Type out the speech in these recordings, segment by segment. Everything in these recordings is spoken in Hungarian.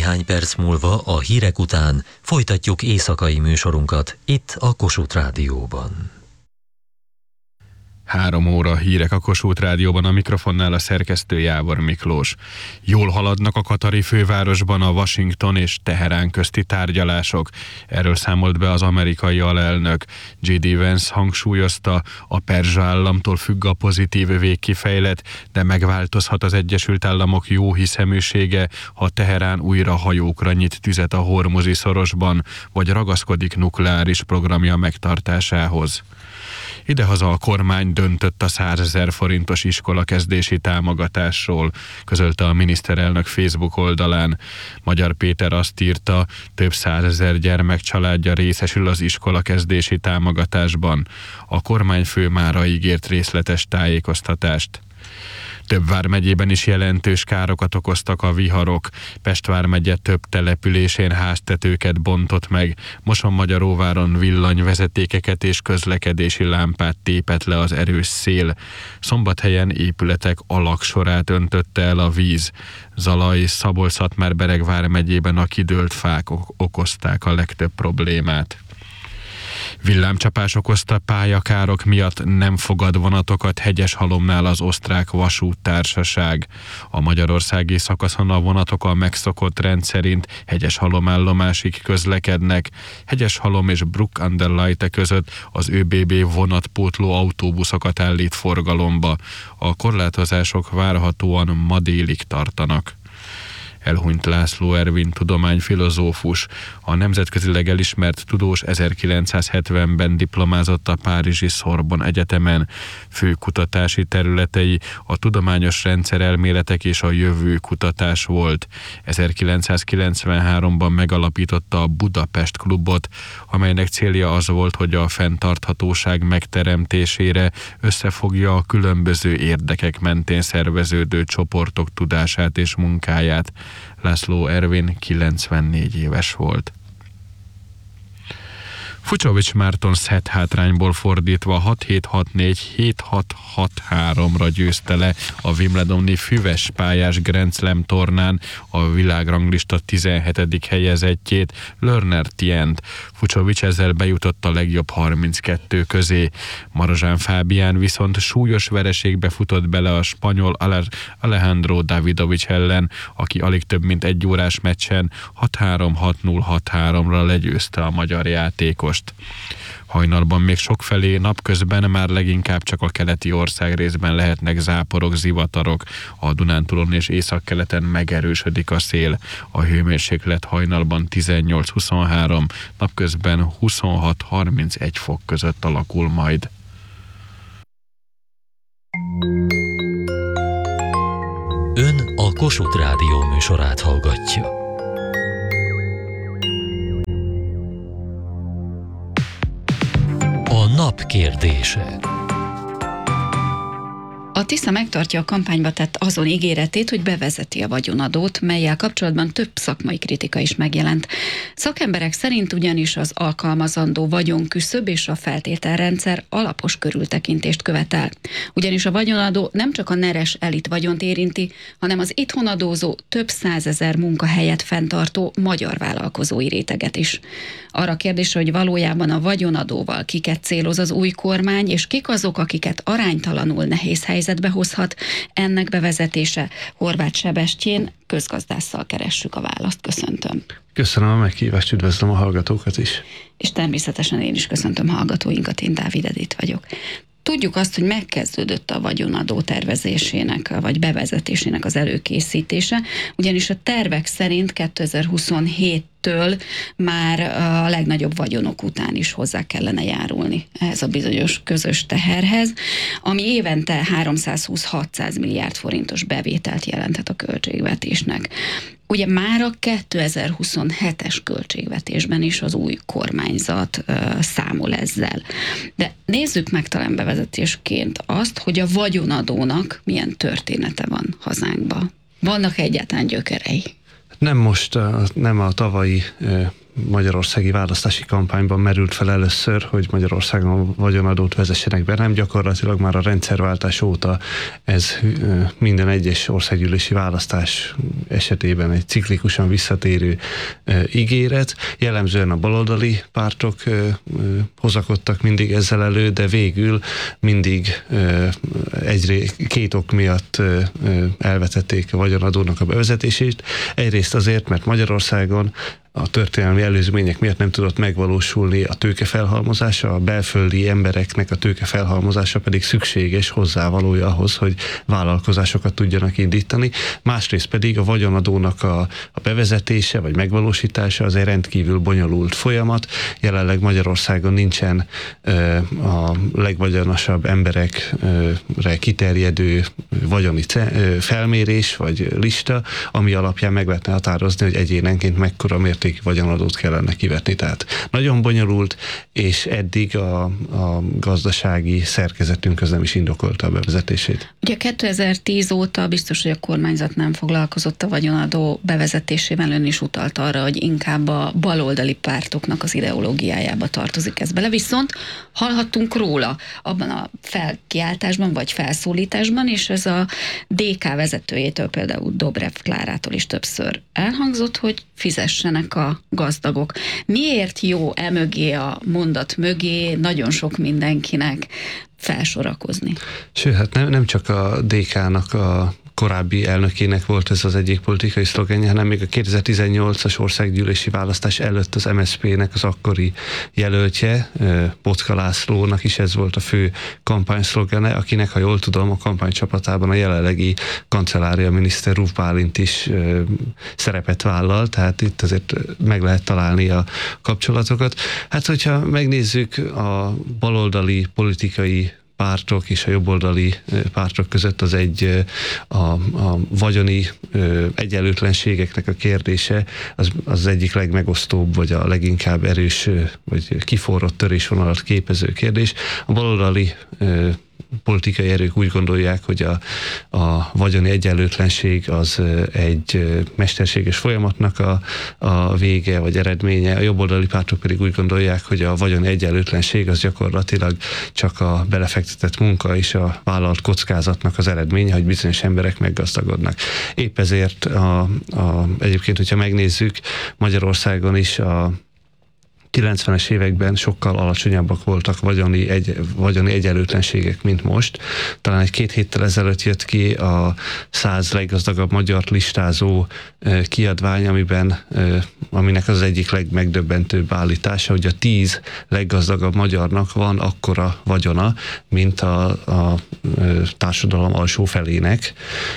Néhány perc múlva a hírek után folytatjuk éjszakai műsorunkat itt a Kossuth Rádióban. 3 óra hírek a Kossuth Rádióban, a mikrofonnál a szerkesztő Jábor Miklós. Jól haladnak a katari fővárosban a Washington és Teherán közti tárgyalások. Erről számolt be az amerikai alelnök. J.D. Vance hangsúlyozta, a perzsa államtól függ a pozitív végkifejlet, de megváltozhat az Egyesült Államok jó hiszeműsége, ha Teherán újra hajókra nyit tüzet a Hormuzi szorosban, vagy ragaszkodik nukleáris programja megtartásához. Idehaza a kormány döntött a 100 000 forintos iskolakezdési támogatásról, közölte a miniszterelnök Facebook oldalán. Magyar Péter azt írta, több 100 000 gyermek családja részesül az iskolakezdési támogatásban. A kormányfő mára ígért részletes tájékoztatást. Több vármegyében is jelentős károkat okoztak a viharok. Pest vármegye több településén háztetőket bontott meg, Mosonmagyaróváron villanyvezetékeket és közlekedési lámpát tépett le az erős szél. Szombathelyen épületek alagsorát öntötte el a víz. Zalai, Szabolcs-Szatmár-Bereg vármegyében a kidőlt fák okozták a legtöbb problémát. Villámcsapás okozta pályakárok miatt nem fogad vonatokat Hegyeshalomnál az osztrák vasúttársaság. A magyarországi szakaszon a vonatok a megszokott rend szerint Hegyeshalom állomásig közlekednek. Hegyeshalom és Bruck an der Leitha között az ÖBB vonatpótló autóbuszokat állít forgalomba. A korlátozások várhatóan ma délig tartanak. Elhunyt László Ervin tudományfilozófus. A nemzetközileg elismert tudós 1970-ben diplomázott a párizsi Sorbonne Egyetemen. Fő kutatási területei a tudományos rendszerelméletek és a jövő kutatás volt. 1993-ban megalapította a Budapest Klubot, amelynek célja az volt, hogy a fenntarthatóság megteremtésére összefogja a különböző érdekek mentén szerveződő csoportok tudását és munkáját. László Ervin 94 éves volt. Fucsovics Márton szett hátrányból fordítva 6-7-6-4, 7-6-6-3-ra győzte le a wimbledoni füves pályás Grand Slam tornán a világranglista 17. helyezettjét, Lerner Tient. Fucsovics ezzel bejutott a legjobb 32 közé. Marozsán Fábián viszont súlyos vereségbe futott bele a spanyol Alejandro Davidovich ellen, aki alig több mint egy órás meccsen 6-3-6-0-6-3-ra legyőzte a magyar játékos. Hajnalban még sokfelé, napközben már leginkább csak a keleti országrészben lehetnek záporok, zivatarok. A Dunántúlon és északkeleten megerősödik a szél. A hőmérséklet hajnalban 18-23, napközben 26-31 fok között alakul majd. Ön a Kossuth Rádió műsorát hallgatja. A nap kérdése. A Tisza megtartja a kampányba tett azon ígéretét, hogy bevezeti a vagyonadót, mellyel kapcsolatban több szakmai kritika is megjelent. Szakemberek szerint ugyanis az alkalmazandó vagyonküszöb és a feltételrendszer alapos körültekintést követel. Ugyanis a vagyonadó nem csak a neres elit vagyont érinti, hanem az itthon adózó több 100 000 munkahelyet fenntartó magyar vállalkozói réteget is. Arra kérdésre, hogy valójában a vagyonadóval kiket céloz az új kormány, és kik azok, akiket aránytalanul nehéz helyzetbe hozhat ennek bevezetése, Horváth Sebestyén közgazdásszal keressük a választ. Köszöntöm. Köszönöm a meghívást, üdvözlöm a hallgatókat is. És természetesen én is köszöntöm hallgatóinkat, én Dávid Edith vagyok. Tudjuk azt, hogy megkezdődött a vagyonadó tervezésének, vagy bevezetésének az előkészítése, ugyanis a tervek szerint 2027-től már a legnagyobb vagyonok után is hozzá kellene járulni ehhez a bizonyos közös teherhez, ami évente 320-600 milliárd forintos bevételt jelenthet a költségvetésnek. Ugye már a 2027-es költségvetésben is az új kormányzat számol ezzel. De nézzük meg talán bevezetésként azt, hogy a vagyonadónak milyen története van hazánkban. Vannak egyáltalán gyökerei? Nem a tavalyi magyarországi választási kampányban merült fel először, hogy Magyarországon vagyonadót vezessenek be, nem gyakorlatilag már a rendszerváltás óta ez minden egyes országgyűlési választás esetében egy ciklikusan visszatérő ígéret. Jellemzően a baloldali pártok hozakodtak mindig ezzel elő, de végül mindig két ok miatt elvetették a vagyonadónak a bevezetését. Egyrészt azért, mert Magyarországon a történelmi előzmények miatt nem tudott megvalósulni a tőkefelhalmozása, a belföldi embereknek a tőkefelhalmozása pedig szükséges hozzávalója ahhoz, hogy vállalkozásokat tudjanak indítani. Másrészt pedig a vagyonadónak a bevezetése vagy megvalósítása az egy rendkívül bonyolult folyamat. Jelenleg Magyarországon nincsen a legvagyonosabb emberekre kiterjedő vagyoni felmérés vagy lista, ami alapján meg lehetne határozni, hogy egyénenként mekkora mértékű vagyonadót kellene kivetni. Tehát nagyon bonyolult, és eddig a gazdasági szerkezetünk az nem is indokolta a bevezetését. Ugye 2010 óta biztos, hogy a kormányzat nem foglalkozott a vagyonadó bevezetésével, ön is utalt arra, hogy inkább a baloldali pártoknak az ideológiájába tartozik ez bele, viszont hallhattunk róla abban a felkiáltásban vagy felszólításban, és ez a DK vezetőjétől, például Dobrev Klárától is többször elhangzott, hogy fizessenek a gazdagok. Miért jó emögé a mondat mögé nagyon sok mindenkinek felsorakozni? Sőt, hát nem csak a DK-nak a korábbi elnökének volt ez az egyik politikai szlogenje, hanem még a 2018-as országgyűlési választás előtt az MSZP-nek az akkori jelöltje, Boczka Lászlónak is ez volt a fő kampányszlogene, akinek, ha jól tudom, a kampánycsapatában a jelenlegi kancellária miniszter Ruf Bálint is szerepet vállal, tehát itt azért meg lehet találni a kapcsolatokat. Hát, hogyha megnézzük a baloldali politikai pártok és a jobboldali pártok között az a vagyoni egyenlőtlenségeknek a kérdése az egyik legmegosztóbb, vagy a leginkább erős, vagy kiforrott törésvonalat képező kérdés. A baloldali politikai erők úgy gondolják, hogy a vagyoni egyenlőtlenség az egy mesterséges folyamatnak a vége vagy eredménye. A jobboldali pártok pedig úgy gondolják, hogy a vagyoni egyenlőtlenség az gyakorlatilag csak a belefektetett munka és a vállalt kockázatnak az eredménye, hogy bizonyos emberek meggazdagodnak. Épp ezért egyébként, hogyha megnézzük, Magyarországon is a 90-es években sokkal alacsonyabbak voltak vagyoni egyenlőtlenségek, mint most. Talán egy-két héttel ezelőtt jött ki a 100 leggazdagabb magyart listázó kiadvány, aminek az egyik legmegdöbbentőbb állítása, hogy a 10 leggazdagabb magyarnak van akkora vagyona, mint a társadalom alsó felének.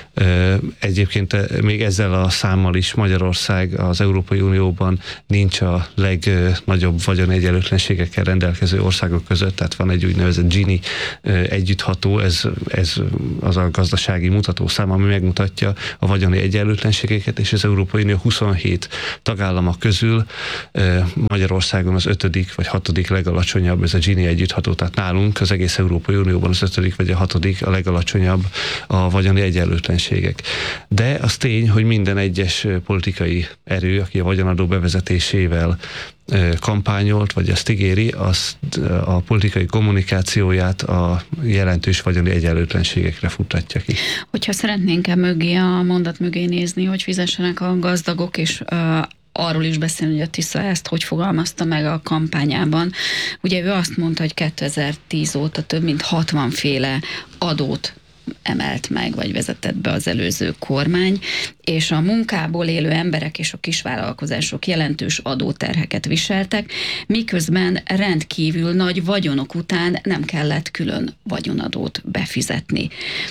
Egyébként még ezzel a számmal is Magyarország az Európai Unióban nincs a legnagyobb vagyoni egyenlőtlenségekkel rendelkező országok között, tehát van egy úgynevezett Gini együttható, ez az a gazdasági mutatószám, ami megmutatja a vagyoni egyenlőtlenségeket, és az Európai Unió 27 tagállama közül Magyarországon az 5. vagy 6. legalacsonyabb ez a Gini együttható, tehát nálunk az egész Európai Unióban az 5. vagy a 6. a legalacsonyabb a vagyoni egyenlőtlenségek. De az tény, hogy minden egyes politikai erő, aki a vagyonadó bevezetésével kampányolt, vagy ezt ígéri, azt a politikai kommunikációját a jelentős vagyoni egyenlőtlenségekre futtatja ki. Hogyha szeretnénk mögé, a mondat mögé nézni, hogy fizessenek a gazdagok, és arról is beszélni, hogy a Tisza ezt hogy fogalmazta meg a kampányában. Ugye ő azt mondta, hogy 2010 óta több mint 60 féle adót emelt meg, vagy vezetett be az előző kormány, és a munkából élő emberek és a kisvállalkozások jelentős adóterheket viseltek, miközben rendkívül nagy vagyonok után nem kellett külön vagyonadót befizetni.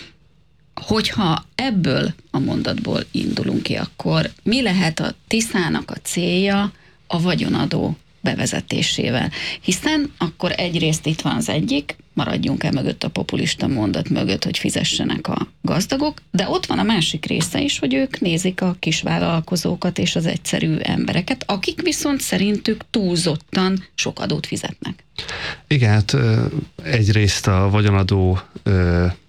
Hogyha ebből a mondatból indulunk ki, akkor mi lehet a Tiszának a célja a vagyonadó bevezetésével? Hiszen akkor egyrészt itt van az egyik, maradjunk el mögött a populista mondat mögött, hogy fizessenek a gazdagok, de ott van a másik része is, hogy ők nézik a kisvállalkozókat és az egyszerű embereket, akik viszont szerintük túlzottan sok adót fizetnek. Igen, hát egyrészt a vagyonadó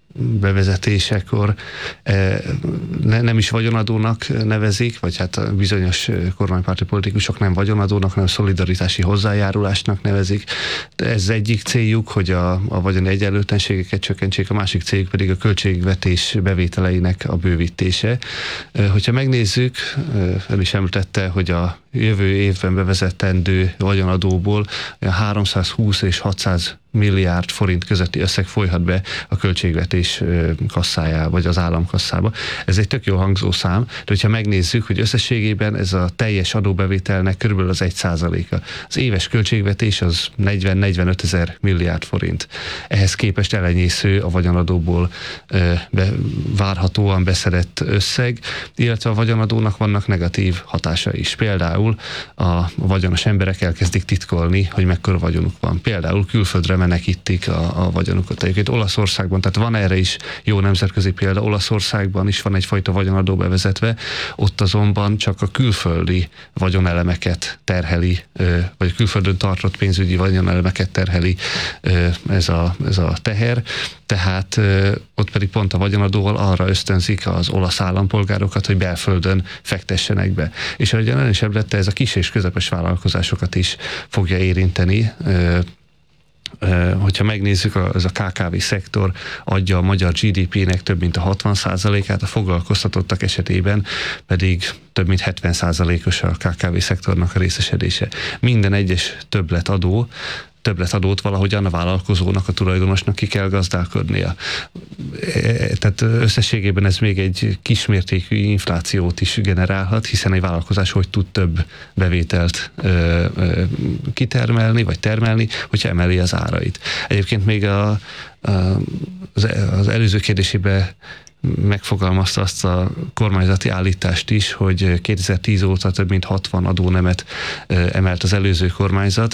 bevezetésekor nem is vagyonadónak nevezik, vagy hát bizonyos kormánypárti politikusok nem vagyonadónak, hanem szolidaritási hozzájárulásnak nevezik. Ez egyik céljuk, hogy a vagyoni egyenlőtlenségeket csökkentsék, a másik céljuk pedig a költségvetés bevételeinek a bővítése. Hogyha megnézzük, el is említette, hogy a jövő évben bevezetendő vagyonadóból 320 és 600 milliárd forint közötti összeg folyhat be a költségvetés kasszájába, vagy az államkasszába. Ez egy tök jó hangzó szám, de hogyha megnézzük, hogy összességében ez a teljes adóbevételnek körülbelül az 1%-a. Az éves költségvetés az 40-45 ezer milliárd forint. Ehhez képest elenyésző a vagyonadóból várhatóan beszedett összeg, illetve a vagyonadónak vannak negatív hatása is. Például a vagyonos emberek elkezdik titkolni, hogy mekkora vagyonuk van. Például külföldre menekítik a vagyonukat. Egyébként Olaszországban, tehát van erre is jó nemzetközi példa, Olaszországban is van egyfajta vagyonadó bevezetve, ott azonban csak a külföldi vagyonelemeket terheli, vagy külföldön tartott pénzügyi vagyonelemeket terheli ez a teher, tehát ott pedig pont a vagyonadóval arra ösztönzik az olasz állampolgárokat, hogy belföldön fektessenek be. És ahogyan ön is említette, ez a kis és közepes vállalkozásokat is fogja érinteni. Hogyha megnézzük, az a KKV szektor adja a magyar GDP-nek több mint a 60%-át, a foglalkoztatottak esetében pedig több mint 70%-os a KKV szektornak a részesedése. Minden egyes többletadót valahogyan a vállalkozónak, a tulajdonosnak ki kell gazdálkodnia. Tehát összességében ez még egy kismértékű inflációt is generálhat, hiszen egy vállalkozás hogy tud több bevételt kitermelni, vagy termelni, hogyha emeli az árait. Egyébként még az előző kérdésében megfogalmazta azt a kormányzati állítást is, hogy 2010 óta több mint 60 adónemet emelt az előző kormányzat.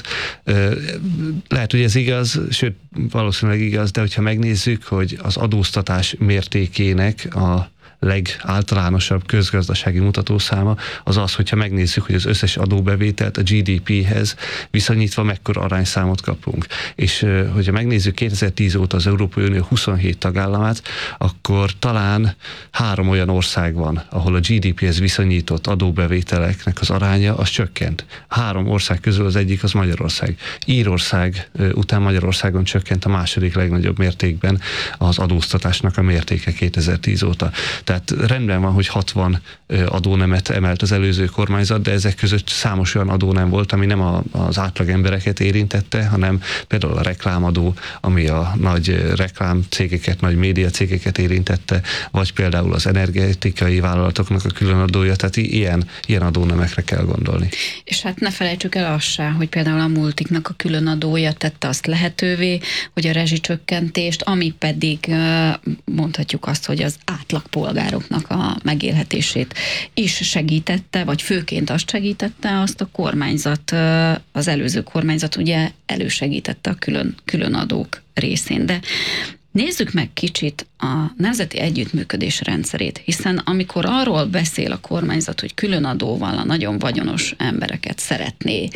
Lehet, hogy ez igaz, sőt, valószínűleg igaz, de hogyha megnézzük, hogy az adóztatás mértékének a legáltalánosabb közgazdasági mutatószáma az az, hogyha megnézzük, hogy az összes adóbevételt a GDP-hez viszonyítva mekkora arányszámot kapunk. És hogyha megnézzük 2010 óta az Európai Unió 27 tagállamát, akkor talán 3 olyan ország van, ahol a GDP-hez viszonyított adóbevételeknek az aránya az csökkent. 3 ország közül az egyik az Magyarország. Írország után Magyarországon csökkent a második legnagyobb mértékben az adóztatásnak a mértéke 2010 óta. Tehát rendben van, hogy 60 adónemet emelt az előző kormányzat, de ezek között számos olyan adónem volt, ami nem az átlag embereket érintette, hanem például a reklámadó, ami a nagy reklámcégeket, nagy médiacégeket érintette, vagy például az energetikai vállalatoknak a különadója, tehát ilyen adónemekre kell gondolni. És hát ne felejtsük el azt se, hogy például a multiknak a különadója tette azt lehetővé, hogy a rezsicsökkentést, ami pedig mondhatjuk azt, hogy az átlagpolgároknak a megélhetését is segítette, vagy főként azt segítette, azt a kormányzat, az előző kormányzat ugye elősegítette a külön adók részén. De nézzük meg kicsit a nemzeti együttműködés rendszerét, hiszen amikor arról beszél a kormányzat, hogy külön adóval a nagyon vagyonos embereket szeretné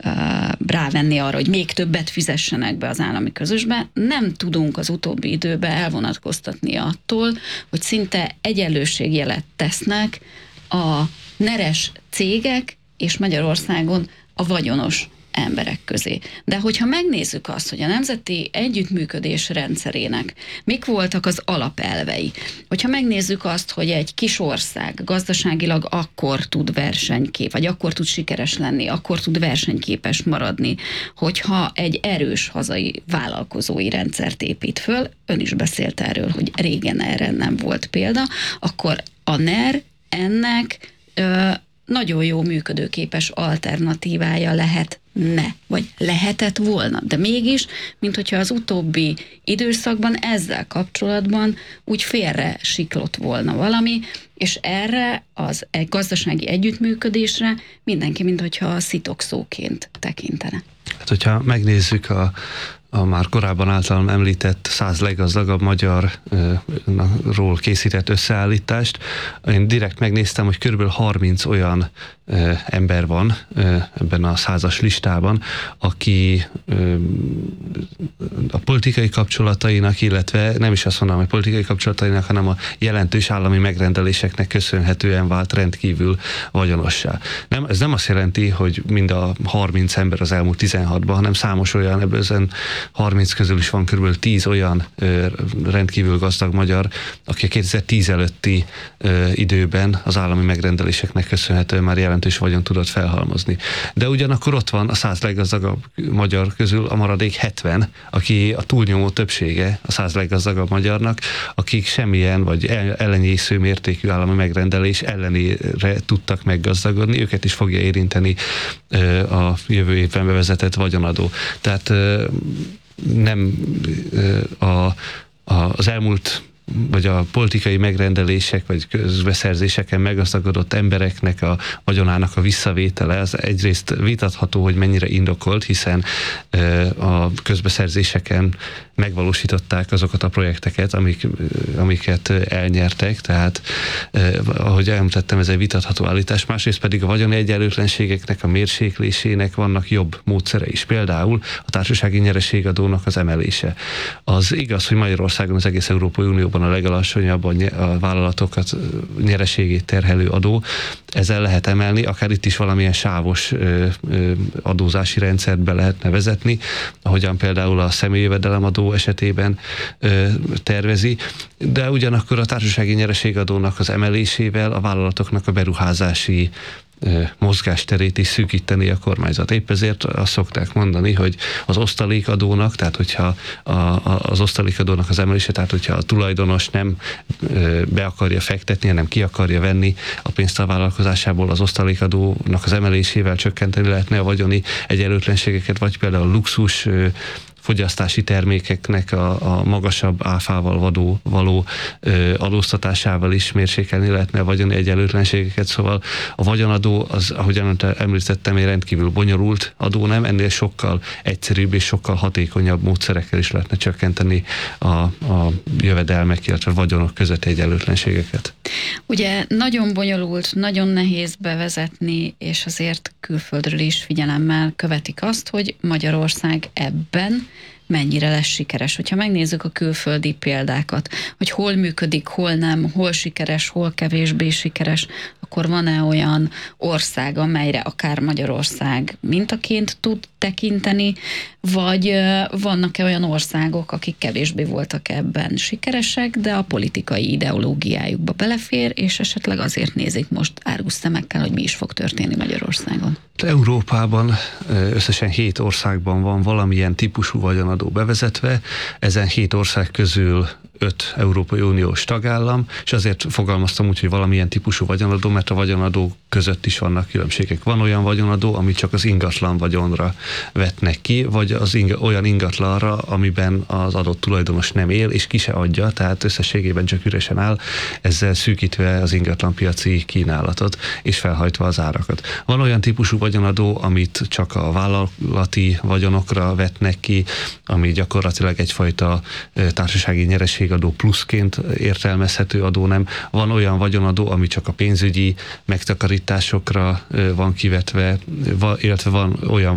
rávenni arra, hogy még többet fizessenek be az állami közösbe, nem tudunk az utóbbi időben elvonatkoztatni attól, hogy szinte egyenlőségjelet tesznek a neres cégek és Magyarországon a vagyonos emberek közé. De hogyha megnézzük azt, hogy a nemzeti együttműködés rendszerének mik voltak az alapelvei, hogyha megnézzük azt, hogy egy kis ország gazdaságilag akkor tud vagy akkor tud sikeres lenni, akkor tud versenyképes maradni, hogyha egy erős hazai vállalkozói rendszert épít föl, ön is beszélt erről, hogy régen erre nem volt példa, akkor a NER ennek nagyon jó működőképes alternatívája vagy lehetett volna. De mégis, mint hogyha az utóbbi időszakban ezzel kapcsolatban úgy félre siklott volna valami, és erre az gazdasági együttműködésre mindenki, mint hogyha a szitokszóként tekintene. Hát, hogyha megnézzük a már korábban általam említett 100 leggazdagabb magyarról készített összeállítást. Én direkt megnéztem, hogy körülbelül 30 olyan ember van ebben a 100-as listában, aki a politikai kapcsolatainak, illetve nem is azt mondanám, hogy politikai kapcsolatainak, hanem a jelentős állami megrendeléseknek köszönhetően vált rendkívül vagyonossá. Ez nem azt jelenti, hogy mind a 30 ember az elmúlt 16-ban, hanem számos olyan, ebből 30 közül is van kb. 10 olyan rendkívül gazdag magyar, aki a 2010 előtti időben az állami megrendeléseknek köszönhetően már jelentős vagyon tudott felhalmozni. De ugyanakkor ott van a 100 leggazdagabb magyar közül a maradék 70, aki a túlnyomó többsége a 100 leggazdagabb magyarnak, akik semmilyen vagy ellenyésző mértékű állami megrendelés ellenére tudtak meggazdagodni, őket is fogja érinteni a jövő évben bevezetett vagyonadó. Tehát nem az elmúlt vagy a politikai megrendelések, vagy közbeszerzéseken meggazdagodott embereknek a vagyonának a visszavétele, az egyrészt vitatható, hogy mennyire indokolt, hiszen a közbeszerzéseken megvalósították azokat a projekteket, amiket elnyertek, tehát ahogy említettem, ez egy vitatható állítás, másrészt pedig a vagyoni egyenlőtlenségeknek a mérséklésének vannak jobb módszere is. Például a társasági nyereségadónak az emelése. Az igaz, hogy Magyarországon az egész Európai Unióban a legalacsonyabb a vállalatokat nyereségét terhelő adó. Ezzel lehet emelni, akár itt is valamilyen sávos adózási rendszert be lehetne vezetni, ahogyan például a személyjövedelemadó esetében tervezi, de ugyanakkor a társasági nyereségadónak az emelésével a vállalatoknak a beruházási mozgásterét is szűkíteni a kormányzat. Épp ezért azt szokták mondani, hogy az osztalékadónak, tehát hogyha az osztalékadónak az emelése, tehát hogyha a tulajdonos nem be akarja fektetni, hanem ki akarja venni a pénzt a vállalkozásából, az osztalékadónak az emelésével csökkenteni lehetne a vagyoni egyenlőtlenségeket, vagy például a luxus fogyasztási termékeknek a magasabb áfával való adóztatásával is mérsékelni lehetne a vagyoni egyenlőtlenségeket. Szóval a vagyonadó, az, ahogyan említettem, egy rendkívül bonyolult adó, nem? Ennél sokkal egyszerűbb és sokkal hatékonyabb módszerekkel is lehetne csökkenteni a jövedelmek, illetve vagyonok közötti egyenlőtlenségeket. Ugye nagyon bonyolult, nagyon nehéz bevezetni, és azért külföldről is figyelemmel követik azt, hogy Magyarország ebben mennyire lesz sikeres. Hogyha megnézzük a külföldi példákat, hogy hol működik, hol nem, hol sikeres, hol kevésbé sikeres, akkor van-e olyan ország, amelyre akár Magyarország mintaként tud tekinteni, vagy vannak-e olyan országok, akik kevésbé voltak ebben sikeresek, de a politikai ideológiájukba belefér, és esetleg azért nézik most árgus szemekkel, hogy mi is fog történni Magyarországon? Európában összesen 7 országban van valamilyen típusú vagyonadó bevezetve, ezen 7 ország közül 5 Európai Uniós tagállam, és azért fogalmaztam úgy, hogy valamilyen típusú vagyonadó, mert a vagyonadó között is vannak különbségek. Van olyan vagyonadó, ami csak az ingatlan vagyonra vetnek ki, vagy olyan ingatlanra, amiben az adott tulajdonos nem él, és ki se adja, tehát összességében csak üresen áll, ezzel szűkítve az ingatlanpiaci kínálatot, és felhajtva az árakat. Van olyan típusú vagyonadó, amit csak a vállalati vagyonokra vetnek ki, ami gyakorlatilag egyfajta társasági nyereségadó pluszként értelmezhető adó, nem. Van olyan vagyonadó, ami csak a pénzügyi megtakarításokra van kivetve, illetve van olyan